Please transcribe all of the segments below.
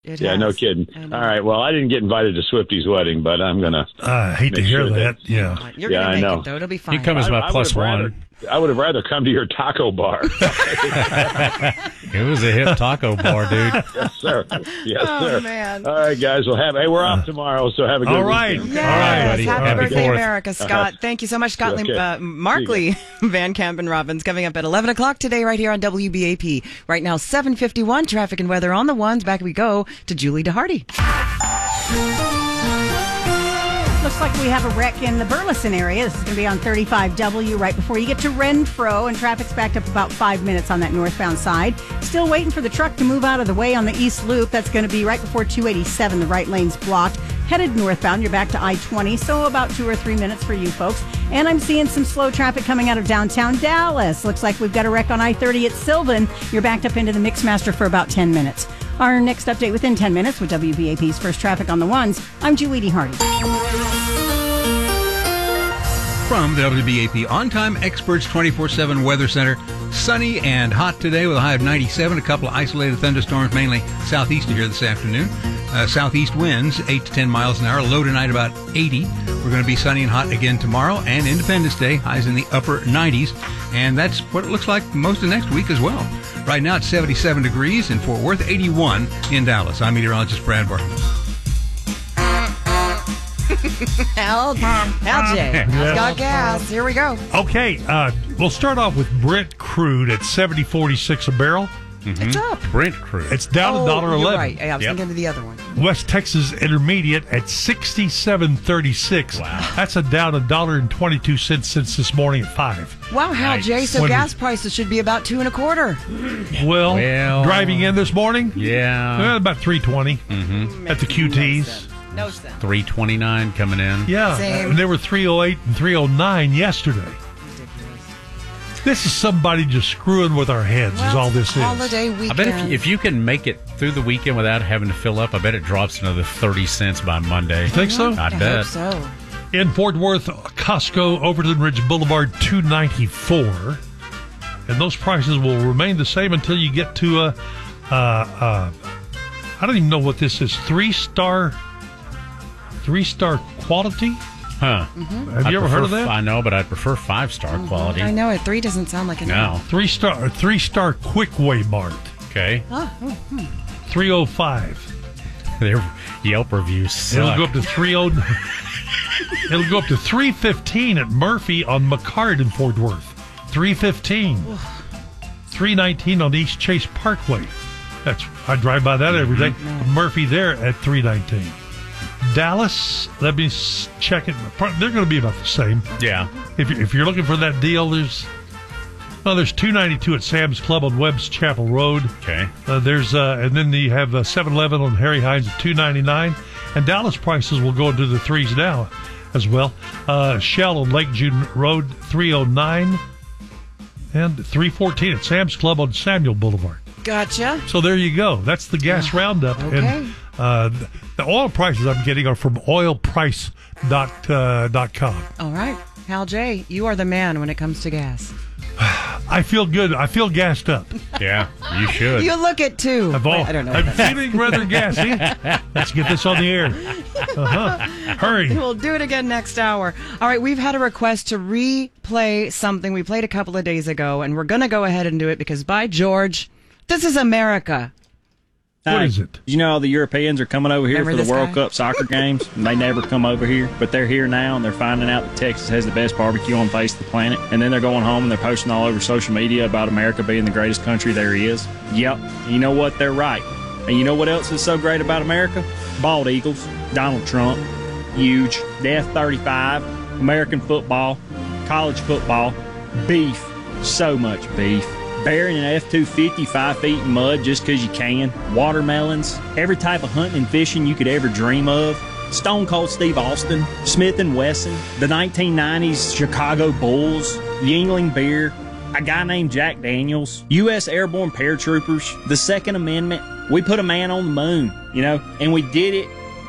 Yeah, no kidding. All right. Well, I didn't get invited to Swifty's wedding, but I'm going to. I hate to hear that. Yeah. You're going to make it, though. It'll be fine. He comes my plus one. I would have rather come to your taco bar. It was a hip taco bar, dude. Yes, sir. Yes, sir. Oh, man. All right, guys. Well, we're off tomorrow, so have a good All right. weekend. Yes. All right, buddy. Happy birthday, 4th. America, Scott. Thank you so much, Scott. Okay. Mark Lee, Van Camp and Robbins, coming up at 11 o'clock today right here on WBAP. Right now, 7:51, traffic and weather on the ones. Back we go to Julie DeHardy. Looks like we have a wreck in the Burleson area. This is going to be on 35W right before you get to Renfro, and traffic's backed up about 5 minutes on that northbound side. Still waiting for the truck to move out of the way on the East Loop. That's going to be right before 287. The right lane's blocked. Headed northbound, you're back to I-20, so about 2 or 3 minutes for you folks. And I'm seeing some slow traffic coming out of downtown Dallas. Looks like we've got a wreck on I-30 at Sylvan. You're backed up into the Mixmaster for about 10 minutes. Our next update within 10 minutes with WBAP's First Traffic on the Ones. I'm Julie DeHardy. From the WBAP On-Time Experts 24/7 Weather Center, sunny and hot today with a high of 97. A couple of isolated thunderstorms, mainly southeast of here this afternoon. Southeast winds, 8 to 10 miles an hour. Low tonight about 80. We're going to be sunny and hot again tomorrow. And Independence Day, highs in the upper 90s. And that's what it looks like most of next week as well. Right now it's 77 degrees in Fort Worth, 81 in Dallas. I'm meteorologist Brad Barton. LJ, Scott Gas. Here we go. Okay. We'll start off with Brent crude at $70.46 a barrel. It's up. Brent crude. It's down $1.11. You're right. I was thinking of the other one. West Texas Intermediate at $67.36. Wow. That's down $1.22 since this morning at 5. Wow, Hal Nice. J. So When gas prices should be about 2 1/4. Well, driving in this morning, Yeah. about 320 at the QTs. No sense. 329 coming in. Yeah, Same. and they were 308 and 309 yesterday. This is somebody just screwing with our heads, is all this is. Holiday weekend. I bet if you can make it through the weekend without having to fill up, I bet it drops another 30 cents by Monday. Think so? I I bet. hope so. In Fort Worth, Costco, Overton Ridge Boulevard, $2.94. And those prices will remain the same until you get to I don't even know what this is, three-star quality? Huh. Have you ever heard of that? I know, but I'd prefer 5-star quality. I know it. 3 doesn't sound like enough. No. Three-star Quick Way Mart, Okay. 305. Their Yelp reviews suck. It'll go up to 30. It'll go up to 315 at Murphy on McCard in Fort Worth. 315. 319 on East Chase Parkway. I drive by that every day. Murphy there at 319. Dallas, let me check it. They're going to be about the same. Yeah. If you're looking for that deal, there's $2.92 at Sam's Club on Webb's Chapel Road. Okay. And then you have 7-Eleven on Harry Hines at $2.99, and Dallas prices will go into the threes now as well. Shell on Lake June Road, $3.09, and $3.14 at Sam's Club on Samuel Boulevard. Gotcha. So there you go. That's the gas roundup. Okay. And the oil prices I'm getting are from oilprice.com. All right. Hal J., you are the man when it comes to gas. I feel good. I feel gassed up. Yeah, you should. You look it, too. I don't know. I'm feeling rather gassy. Let's get this on the air. Hurry. We'll do it again next hour. All right, we've had a request to replay something we played a couple of days ago, and we're going to go ahead and do it because, by George, this is America. What is it? You know, the Europeans are coming over here Remember for the World guy? Cup soccer games, and they never come over here. But they're here now, and they're finding out that Texas has the best barbecue on the face of the planet. And then they're going home, and they're posting all over social media about America being the greatest country there is. Yep. You know what? They're right. And you know what else is so great about America? Bald eagles, Donald Trump, huge, the F-35, American football, college football, beef, so much beef. Burying an F-250 5 feet in mud just because you can. Watermelons. Every type of hunting and fishing you could ever dream of. Stone Cold Steve Austin. Smith & Wesson. The 1990s Chicago Bulls. Yuengling Beer. A guy named Jack Daniels. U.S. Airborne Paratroopers. The Second Amendment. We put a man on the moon, and we did it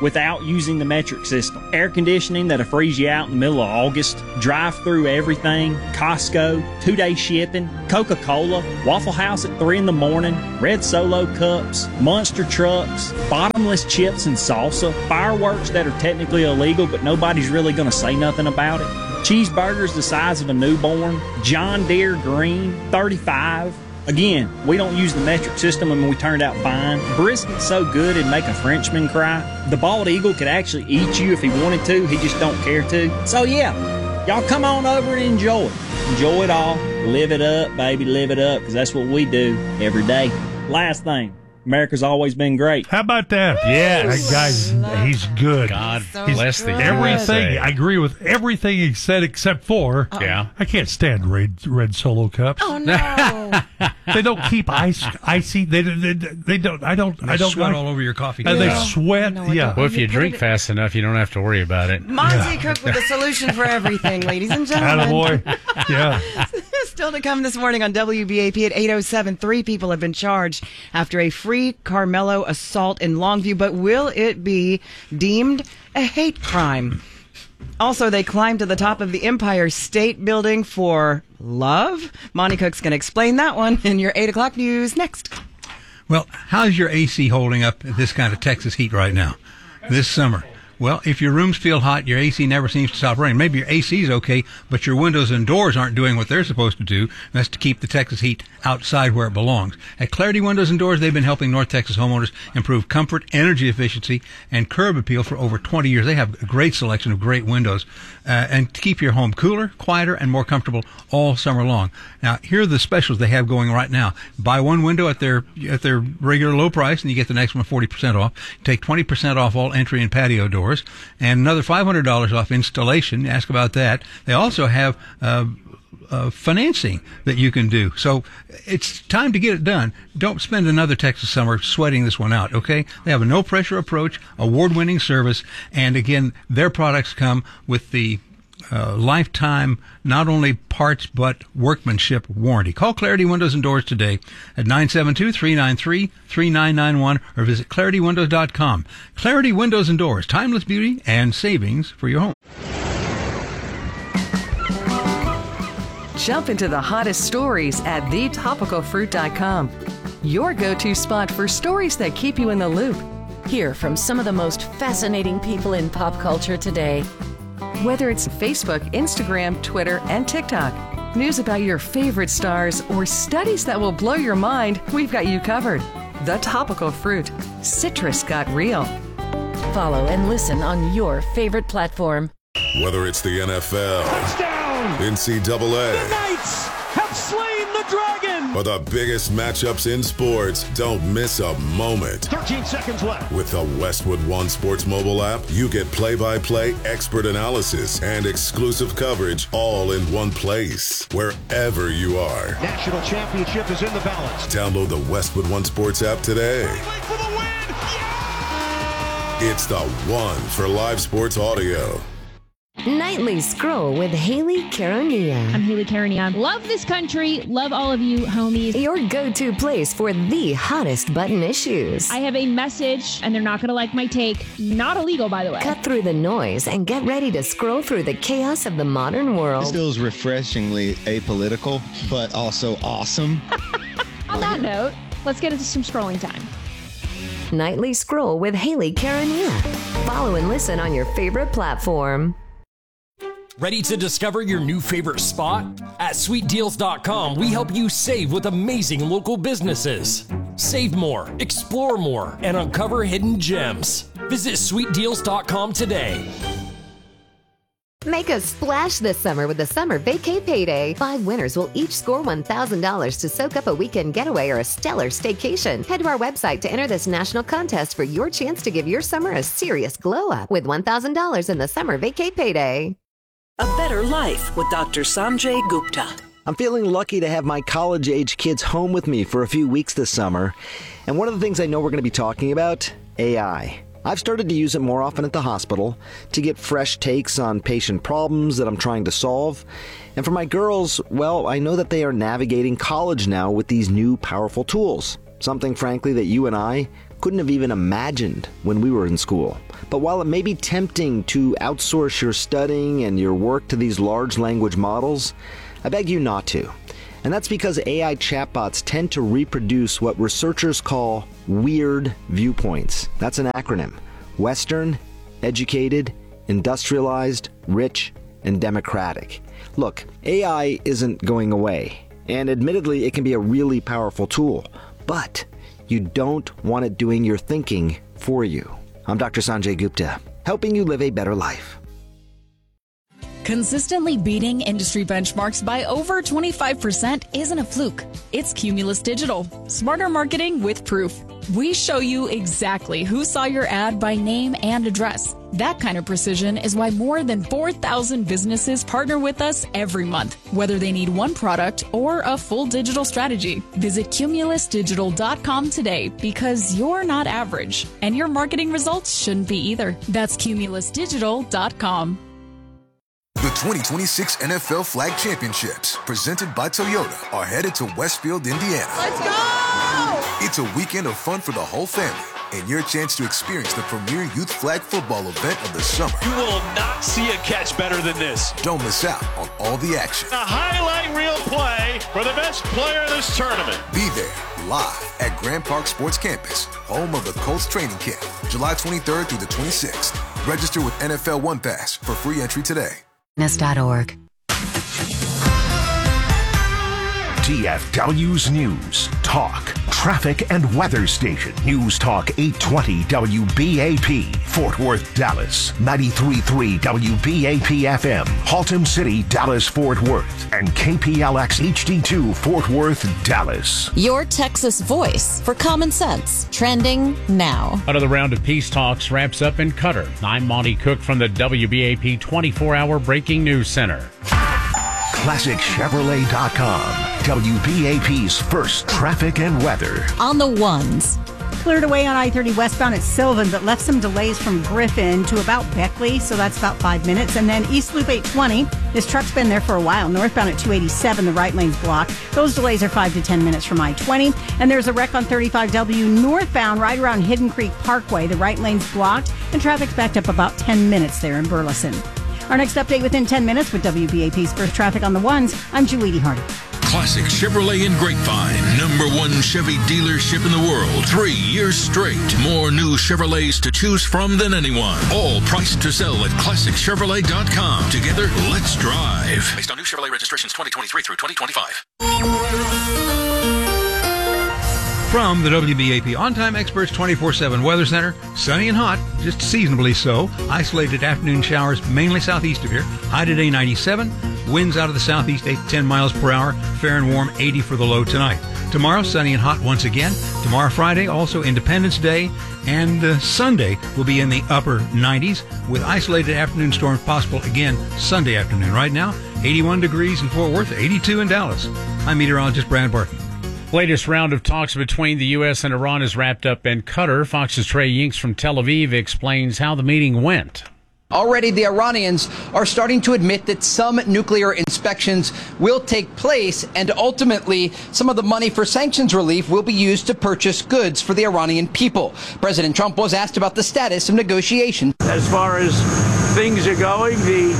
without using the metric system. Air conditioning that'll freeze you out in the middle of August, drive through everything, Costco, 2-day shipping, Coca-Cola, Waffle House at 3 in the morning, Red Solo cups, monster trucks, bottomless chips and salsa, fireworks that are technically illegal but nobody's really going to say nothing about it, cheeseburgers the size of a newborn, John Deere green, 35. Again, we don't use the metric system and we turned out fine. Brisket's so good it'd make a Frenchman cry. The bald eagle could actually eat you if he wanted to, he just don't care to. So yeah, y'all come on over and enjoy it. Enjoy it all. Live it up, baby, live it up, because that's what we do every day. Last thing, America's always been great. How about that? Yes. That guy's he's good. God So bless the good. Everything. USA. I agree with everything he said except for Yeah. I can't stand red Solo cups. Oh no! They don't keep icy. They don't. I don't. They I don't sweat like. all over your coffee. And they Yeah. sweat. No, I yeah. don't. Well, if you put drink it- fast enough, you don't have to worry about it. Monty Cook with the solution for everything, ladies and gentlemen. Attaboy. Yeah. Still to come this morning on WBAP at 8:07. 3 people have been charged after a free Carmelo assault in Longview, but will it be deemed a hate crime? Also, they climbed to the top of the Empire State Building for love. Monty Cook's going to explain that one in your 8 o'clock news next. Well, how's your AC holding up at this kind of Texas heat right now, this summer? Well, if your rooms feel hot, your AC never seems to stop running. Maybe your AC is okay, but your windows and doors aren't doing what they're supposed to do. That's to keep the Texas heat outside where it belongs. At Clarity Windows and Doors, they've been helping North Texas homeowners improve comfort, energy efficiency, and curb appeal for over 20 years. They have a great selection of great windows, and to keep your home cooler, quieter, and more comfortable all summer long. Now, here are the specials they have going right now. Buy one window at their regular low price, and you get the next one 40% off. Take 20% off all entry and patio doors, and another $500 off installation. Ask about that. They also have financing that you can do. So it's time to get it done. Don't spend another Texas summer sweating this one out, okay? They have a no-pressure approach, award-winning service, and again, their products come with the lifetime, not only parts, but workmanship warranty. Call Clarity Windows and Doors today at 972-393-3991 or visit ClarityWindows.com. Clarity Windows and Doors, timeless beauty and savings for your home. Jump into the hottest stories at thetopicalfruit.com. Your go-to spot for stories that keep you in the loop. Hear from some of the most fascinating people in pop culture today. Whether it's Facebook, Instagram, Twitter, and TikTok, news about your favorite stars, or studies that will blow your mind, we've got you covered. The Topical Fruit. Citrus got real. Follow and listen on your favorite platform. Whether it's the NFL, touchdown, NCAA, the Knights have slain the dragon, or the biggest matchups in sports, don't miss a moment. 13 seconds left. With the Westwood One Sports mobile app, you get play-by-play expert analysis and exclusive coverage all in one place, wherever you are. National championship is in the balance. Download the Westwood One Sports app today. For the win! Yeah! It's the one for live sports audio. Nightly Scroll with Haley Caronia. I'm Haley Caronia. Love this country. Love all of you, homies. Your go-to place for the hottest button issues. I have a message, and they're not going to like my take. Not illegal, by the way. Cut through the noise and get ready to scroll through the chaos of the modern world. This feels refreshingly apolitical, but also awesome. On that note, let's get into some scrolling time. Nightly Scroll with Haley Caronia. Follow and listen on your favorite platform. Ready to discover your new favorite spot? At SweetDeals.com, we help you save with amazing local businesses. Save more, explore more, and uncover hidden gems. Visit SweetDeals.com today. Make a splash this summer with the Summer Vacay Payday. 5 winners will each score $1,000 to soak up a weekend getaway or a stellar staycation. Head to our website to enter this national contest for your chance to give your summer a serious glow-up with $1,000 in the Summer Vacay Payday. A Better Life with Dr. Sanjay Gupta. I'm feeling lucky to have my college-age kids home with me for a few weeks this summer. And one of the things I know we're going to be talking about, AI. I've started to use it more often at the hospital to get fresh takes on patient problems that I'm trying to solve. And for my girls, well, I know that they are navigating college now with these new powerful tools. Something, frankly, that you and I couldn't have even imagined when we were in school. But while it may be tempting to outsource your studying and your work to these large language models, I beg you not to. And that's because AI chatbots tend to reproduce what researchers call weird viewpoints. That's an acronym. Western, educated, industrialized, rich, and democratic. Look, AI isn't going away, and admittedly it can be a really powerful tool, but you don't want it doing your thinking for you. I'm Dr. Sanjay Gupta, helping you live a better life. Consistently beating industry benchmarks by over 25% isn't a fluke. It's Cumulus Digital. Smarter marketing with proof. We show you exactly who saw your ad by name and address. That kind of precision is why more than 4,000 businesses partner with us every month, whether they need one product or a full digital strategy. Visit cumulusdigital.com today because you're not average, and your marketing results shouldn't be either. That's cumulusdigital.com. The 2026 NFL Flag Championships, presented by Toyota, are headed to Westfield, Indiana. Let's go! It's a weekend of fun for the whole family and your chance to experience the premier youth flag football event of the summer. You will not see a catch better than this. Don't miss out on all the action. A highlight reel play for the best player of this tournament. Be there live at Grand Park Sports Campus, home of the Colts training camp, July 23rd through the 26th. Register with NFL One Pass for free entry today. .org. DFW's News, Talk, Traffic and Weather Station. News Talk 820 WBAP, Fort Worth, Dallas. 93.3 WBAP FM, Haltom City, Dallas, Fort Worth. And KPLX HD2, Fort Worth, Dallas. Your Texas voice for common sense. Trending now. Another round of peace talks wraps up in Qatar. I'm Monty Cook from the WBAP 24-hour Breaking News Center. ClassicChevrolet.com. WBAP's first traffic and weather. On the ones. Cleared away on I-30 westbound at Sylvan, but left some delays from Griffin to about Beckley, so that's about 5 minutes. And then East Loop 820, this truck's been there for a while. Northbound at 287, the right lane's blocked. Those delays are 5 to 10 minutes from I-20. And there's a wreck on 35W northbound right around Hidden Creek Parkway. The right lane's blocked, and traffic's backed up about 10 minutes there in Burleson. Our next update within 10 minutes with WBAP's First Traffic on the Ones. I'm Julie Hardy. Classic Chevrolet in Grapevine. #1 Chevy dealership in the world. 3 years straight. More new Chevrolets to choose from than anyone. All priced to sell at ClassicChevrolet.com. Together, let's drive. Based on new Chevrolet registrations 2023 through 2025. From the WBAP On-Time Experts 24/7 Weather Center, sunny and hot, just seasonably so. Isolated afternoon showers, mainly southeast of here. High today 97. Winds out of the southeast 8 to 10 miles per hour. Fair and warm 80 for the low tonight. Tomorrow, sunny and hot once again. Tomorrow, Friday, also Independence Day. And Sunday will be in the upper 90s with isolated afternoon storms possible again Sunday afternoon. Right now, 81 degrees in Fort Worth, 82 in Dallas. I'm meteorologist Brad Barkey. Latest round of talks between the U.S. and Iran is wrapped up in Qatar. Fox's Trey Yinks from Tel Aviv explains how the meeting went. Already, the Iranians are starting to admit that some nuclear inspections will take place, and ultimately, some of the money for sanctions relief will be used to purchase goods for the Iranian people. President Trump was asked about the status of negotiations. As far as things are going, the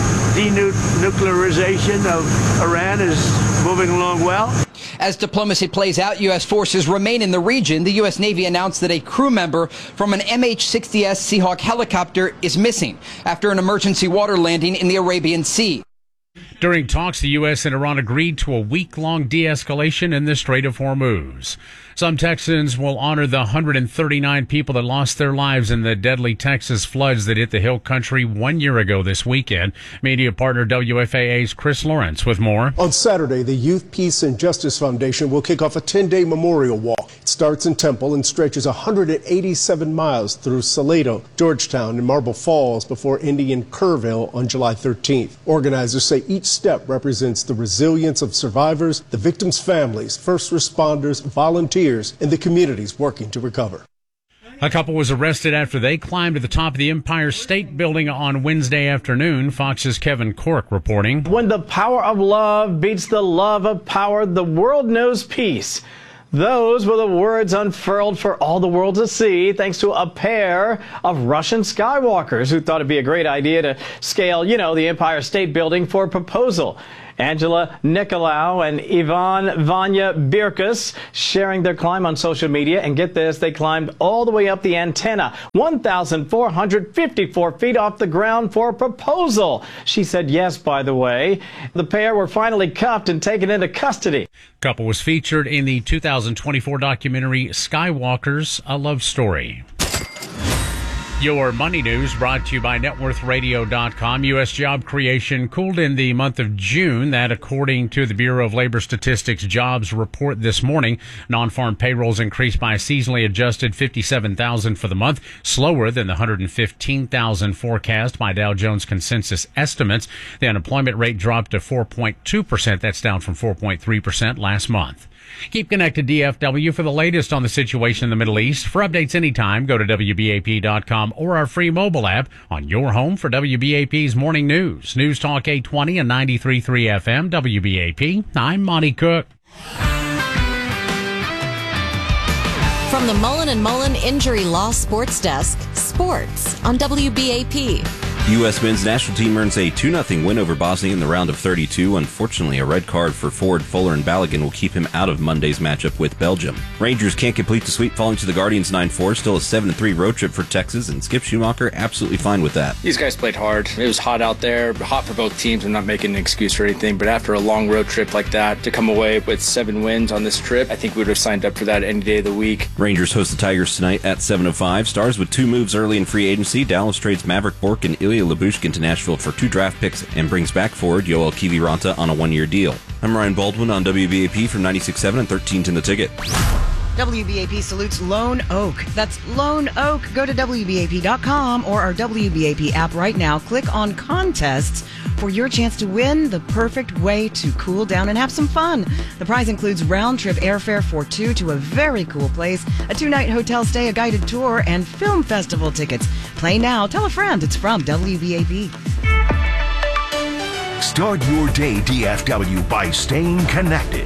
denuclearization of Iran is moving along well. As diplomacy plays out, U.S. forces remain in the region. The U.S. Navy announced that a crew member from an MH-60S Seahawk helicopter is missing after an emergency water landing in the Arabian Sea. During talks, the U.S. and Iran agreed to a week-long de-escalation in the Strait of Hormuz. Some Texans will honor the 139 people that lost their lives in the deadly Texas floods that hit the Hill Country 1 year ago this weekend. Media partner WFAA's Chris Lawrence with more. On Saturday, the Youth, Peace, and Justice Foundation will kick off a 10-day memorial walk. It starts in Temple and stretches 187 miles through Salado, Georgetown, and Marble Falls before ending in Kerrville on July 13th. Organizers say each step represents the resilience of survivors, the victims' families, first responders, volunteers, and the communities working to recover. A couple was arrested after they climbed to the top of the Empire State Building on Wednesday afternoon. Fox's Kevin Cork reporting. When the power of love beats the love of power, the world knows peace. Those were the words unfurled for all the world to see thanks to a pair of Russian skywalkers who thought it'd be a great idea to scale, the Empire State Building for a proposal. Angela Nicolau and Ivan Vanya Birkus sharing their climb on social media. And get this, they climbed all the way up the antenna, 1,454 feet off the ground for a proposal. She said yes, by the way. The pair were finally cuffed and taken into custody. Couple was featured in the 2024 documentary Skywalkers, A Love Story. Your money news brought to you by NetWorthRadio.com. U.S. job creation cooled in the month of June. That, according to the Bureau of Labor Statistics jobs report this morning, non-farm payrolls increased by a seasonally adjusted 57,000 for the month, slower than the 115,000 forecast by Dow Jones consensus estimates. The unemployment rate dropped to 4.2%. That's down from 4.3% last month. Keep connected DFW for the latest on the situation in the Middle East. For updates anytime, go to WBAP.com or our free mobile app on your home for WBAP's morning news. News Talk 820 and 93.3 FM, WBAP. I'm Monty Cook. From the Mullen & Mullen Injury Law Sports Desk, sports on WBAP. The U.S. men's national team earns a 2-0 win over Bosnia in the round of 32. Unfortunately, a red card for forward Fuller and Balogun will keep him out of Monday's matchup with Belgium. Rangers can't complete the sweep, falling to the Guardians 9-4. Still a 7-3 road trip for Texas, and Skip Schumacher absolutely fine with that. These guys played hard. It was hot out there, hot for both teams. I'm not making an excuse for anything, but after a long road trip like that, to come away with 7 wins on this trip, I think we would have signed up for that any day of the week. Rangers host the Tigers tonight at 7:05. Stars with 2 moves early in free agency. Dallas trades Maverick Bourque and Ilya Lyubushkin to Nashville for 2 draft picks and brings back forward Yoel Kiviranta on a 1-year deal. I'm Ryan Baldwin on WBAP from 96.7 and 13 The Ticket. WBAP salutes Lone Oak. That's Lone Oak. Go to WBAP.com or our WBAP app right now. Click on contests for your chance to win the perfect way to cool down and have some fun. The prize includes round-trip airfare for 2 to a very cool place, a 2-night hotel stay, a guided tour, and film festival tickets. Play now. Tell a friend. It's from WBAP. Start your day, DFW, by staying connected.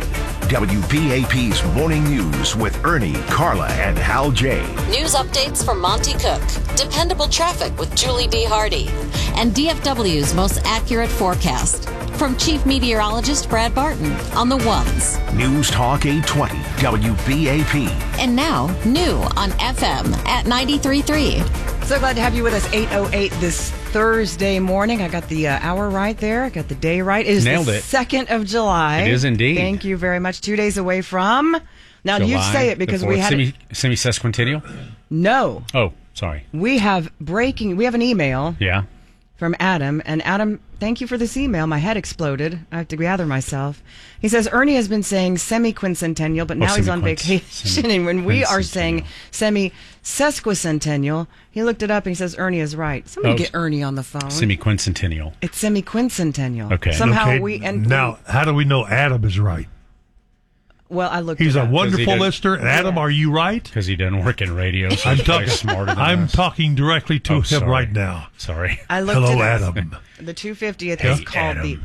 WBAP's Morning News with Ernie, Carla, and Hal J. News updates from Monty Cook, dependable traffic with Julie D. Hardy, and DFW's most accurate forecast from Chief Meteorologist Brad Barton on the ones. News Talk 820, WBAP. And now, new on FM at 93.3. So glad to have you with us, 8:08 this Thursday morning. I got the hour right there. I got the day right. It is Nailed the it. 2nd of July. It is indeed. Thank you very much. 2 days away from... Now, you say it because we had... Semi-sesquicentennial? No. Oh, sorry. We have an email. Yeah. From Adam. And Adam, thank you for this email. My head exploded. I have to gather myself. He says, Ernie has been saying semi-quincentennial, but now he's on vacation. And when we are saying semi-sesquicentennial, he looked it up and he says, Ernie is right. Somebody get Ernie on the phone. Semi-quincentennial. It's semi-quincentennial. Okay. Somehow Now, how do we know Adam is right? Well, I looked He's it a up. wonderful listener. And Adam, are you right? Because he doesn't work in radio, so he's probably smarter than I'm us. talking directly to him right now. Sorry. I looked Hello, it up. Adam. The 250th is called the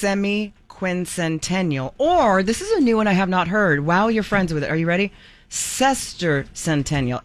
semi-quincentennial. Or, this is a new one I have not heard. Wow, you're friends with it. Are you ready? Sestercentennial.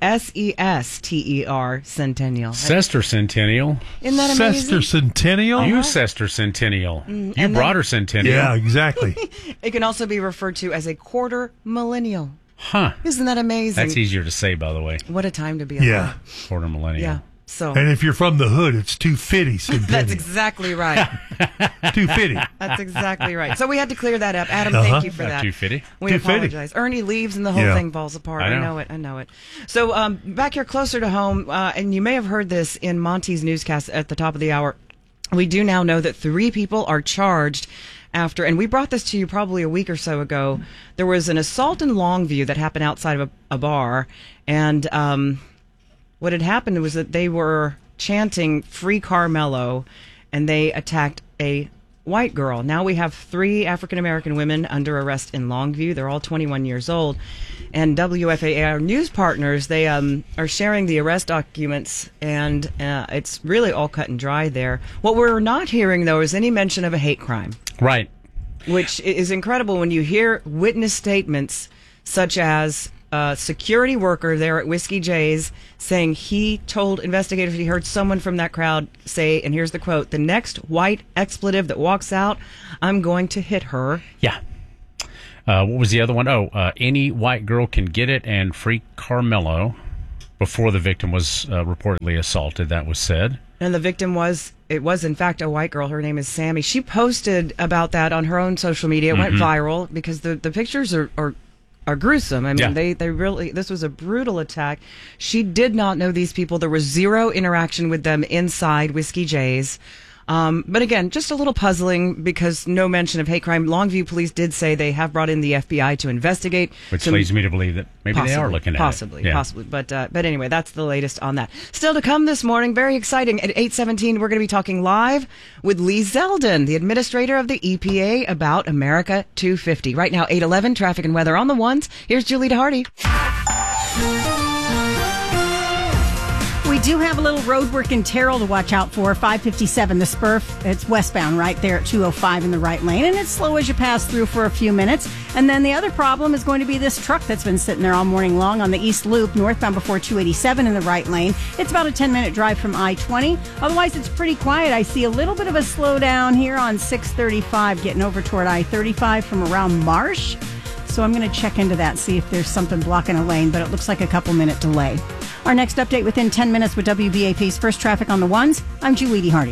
S-E-S-T-E-R centennial. Sestercentennial. Isn't that amazing? Sestercentennial? You sestercentennial. You brought her centennial. Yeah, exactly. It can also be referred to as a quarter millennial. Huh. Isn't that amazing? That's easier to say, by the way. What a time to be alive. Quarter millennial. Yeah. So. And if you're from the hood, it's 250 centennial. That's exactly right. 250. That's exactly right. So we had to clear that up. Adam, thank you for that. 250. We apologize. Ernie leaves and the whole thing falls apart. I know it. So back here closer to home, and you may have heard this in Monty's newscast at the top of the hour, we do now know that 3 people are charged after, and we brought this to you probably a week or so ago, there was an assault in Longview that happened outside of a bar, and what had happened was that they were chanting Free Carmelo, and they attacked a white girl. Now we have 3 African-American women under arrest in Longview. They're all 21 years old. And WFAA, our news partners, they are sharing the arrest documents, and it's really all cut and dry there. What we're not hearing, though, is any mention of a hate crime. Right. Which is incredible when you hear witness statements such as a security worker there at Whiskey J's saying he told investigators he heard someone from that crowd say, and here's the quote, "The next white expletive that walks out, I'm going to hit her." Yeah. What was the other one? Any white girl can get it, and free Carmelo, before the victim was reportedly assaulted, that was said. And the victim was in fact a white girl. Her name is Sammy. She posted about that on her own social media. It went viral because the pictures are gruesome. I mean, they really, this was a brutal attack. She did not know these people. There was zero interaction with them inside Whiskey J's. But again, just a little puzzling because no mention of hate crime. Longview police did say they have brought in the FBI to investigate. Which leads me to believe that maybe they are looking at possibly, it. Possibly. But anyway, that's the latest on that. Still to come this morning, very exciting. At 8:17, we're going to be talking live with Lee Zeldin, the administrator of the EPA, about America 250. Right now, 8:11, traffic and weather on the ones. Here's Julie DeHardy. We do have a little road work in Terrell to watch out for. 557, the Spurf. It's westbound right there at 205 in the right lane. And it's slow as you pass through for a few minutes. And then the other problem is going to be this truck that's been sitting there all morning long on the East Loop, northbound before 287 in the right lane. It's about a 10-minute drive from I-20. Otherwise, it's pretty quiet. I see a little bit of a slowdown here on 635 getting over toward I-35 from around Marsh. So I'm going to check into that, see if there's something blocking a lane, but it looks like a couple-minute delay. Our next update within 10 minutes with WBAP's First Traffic on the Ones. I'm Julie DeHardy.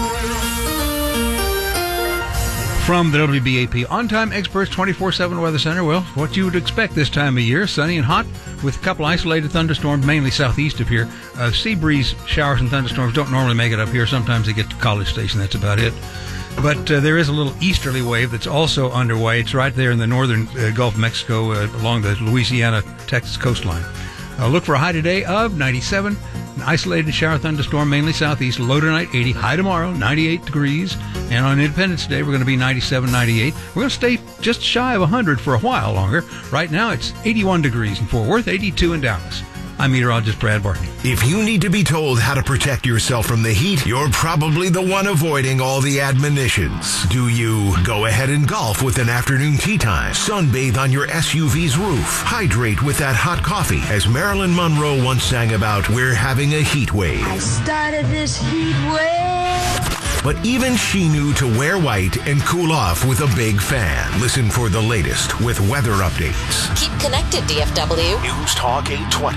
From the WBAP On-Time Experts 24/7 Weather Center, well, what you would expect this time of year, sunny and hot with a couple isolated thunderstorms, mainly southeast of here. Sea breeze showers and thunderstorms don't normally make it up here. Sometimes they get to College Station, that's about it. But there is a little easterly wave that's also underway. It's right there in the northern Gulf of Mexico along the Louisiana-Texas coastline. Look for a high today of 97. An isolated shower thunderstorm, mainly southeast. Low tonight, 80. High tomorrow, 98 degrees. And on Independence Day, we're going to be 97, 98. We're going to stay just shy of 100 for a while longer. Right now, it's 81 degrees in Fort Worth, 82 in Dallas. I'm meteorologist Brad Barton. If you need to be told how to protect yourself from the heat, you're probably the one avoiding all the admonitions. Do you go ahead and golf with an afternoon tea time? Sunbathe on your SUV's roof? Hydrate with that hot coffee? As Marilyn Monroe once sang about, we're having a heat wave. I started this heat wave. But even she knew to wear white and cool off with a big fan. Listen for the latest with weather updates. Keep connected, DFW. News Talk 820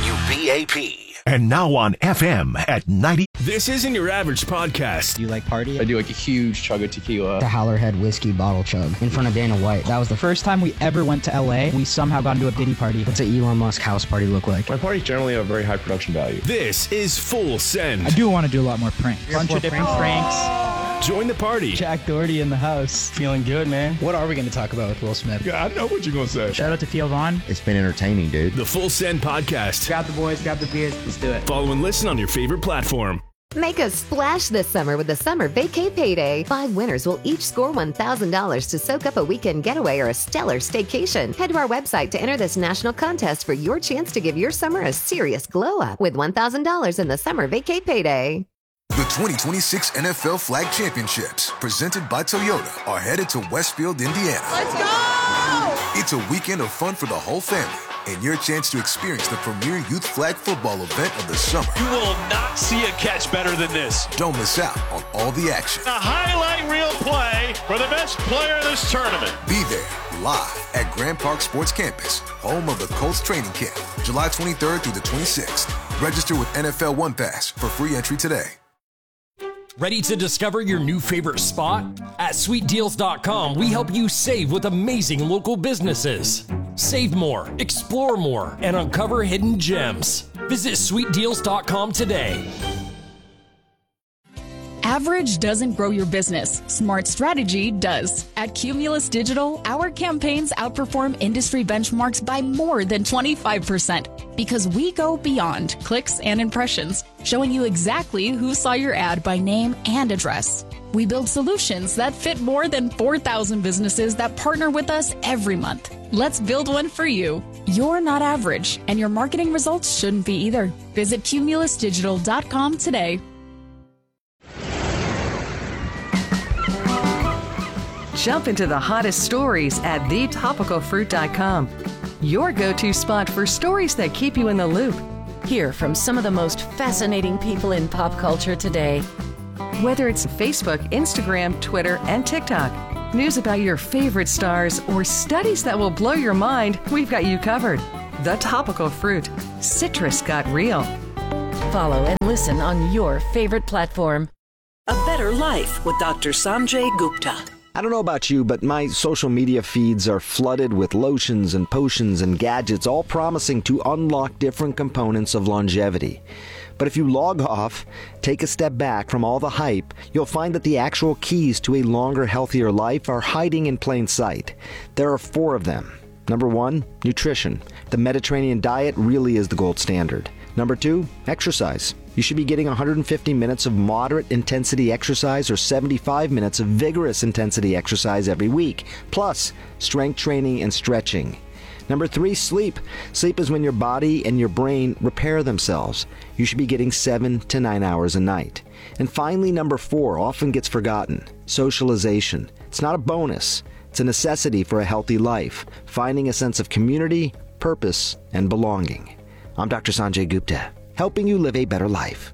WBAP. And now on FM at 90. This isn't your average podcast. You like party? I do like a huge chug of tequila. The Howlerhead whiskey bottle chug in front of Dana White. That was the first time we ever went to LA. We somehow got into a Diddy party. What's an Elon Musk house party look like? My parties generally have very high production value. This is Full Send. I do want to do a lot more pranks. Bunch of different pranks. Join the party. Jack Doherty in the house. Feeling good, man. What are we going to talk about with Will Smith? Yeah, I know what you're going to say. Shout out to Theo Vaughn. It's been entertaining, dude. The Full Send podcast. Grab the boys, grab the beers. Let's do it. Follow and listen on your favorite platform. Make a splash this summer with the Summer Vacay Payday. 5 winners will each score $1,000 to soak up a weekend getaway or a stellar staycation. Head to our website to enter this national contest for your chance to give your summer a serious glow up with $1,000 in the Summer Vacay Payday. The 2026 NFL Flag Championships, presented by Toyota, are headed to Westfield, Indiana. Let's go! It's a weekend of fun for the whole family and your chance to experience the premier youth flag football event of the summer. You will not see a catch better than this. Don't miss out on all the action. A highlight reel play for the best player of this tournament. Be there live at Grand Park Sports Campus, home of the Colts training camp, July 23rd through the 26th. Register with NFL One Pass for free entry today. Ready to discover your new favorite spot? At SweetDeals.com, we help you save with amazing local businesses. Save more, explore more, and uncover hidden gems. Visit SweetDeals.com today. Average doesn't grow your business. Smart strategy does. At Cumulus Digital, our campaigns outperform industry benchmarks by more than 25% because we go beyond clicks and impressions, showing you exactly who saw your ad by name and address. We build solutions that fit more than 4,000 businesses that partner with us every month. Let's build one for you. You're not average, and your marketing results shouldn't be either. Visit cumulusdigital.com today. Jump into the hottest stories at thetopicalfruit.com. your go-to spot for stories that keep you in the loop. Hear from some of the most fascinating people in pop culture today. Whether it's Facebook, Instagram, Twitter, and TikTok, news about your favorite stars, or studies that will blow your mind, we've got you covered. The Topical Fruit. Citrus got real. Follow and listen on your favorite platform. A Better Life with Dr. Sanjay Gupta. I don't know about you, but my social media feeds are flooded with lotions and potions and gadgets, all promising to unlock different components of longevity. But if you log off, take a step back from all the hype, you'll find that the actual keys to a longer, healthier life are hiding in plain sight. There are 4 of them. Number 1, nutrition. The Mediterranean diet really is the gold standard. Number 2, exercise. You should be getting 150 minutes of moderate intensity exercise or 75 minutes of vigorous intensity exercise every week, plus strength training and stretching. Number 3, sleep. Sleep is when your body and your brain repair themselves. You should be getting 7 to 9 hours a night. And finally, number 4 often gets forgotten. Socialization. It's not a bonus. It's a necessity for a healthy life, finding a sense of community, purpose, and belonging. I'm Dr. Sanjay Gupta, helping you live a better life.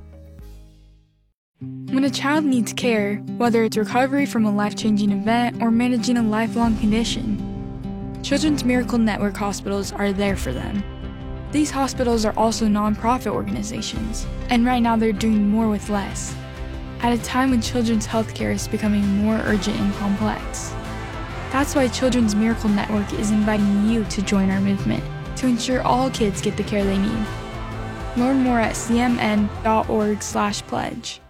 When a child needs care, whether it's recovery from a life-changing event or managing a lifelong condition, Children's Miracle Network hospitals are there for them. These hospitals are also nonprofit organizations, and right now they're doing more with less, at a time when children's healthcare is becoming more urgent and complex. That's why Children's Miracle Network is inviting you to join our movement to ensure all kids get the care they need. Learn more at cmn.org/pledge.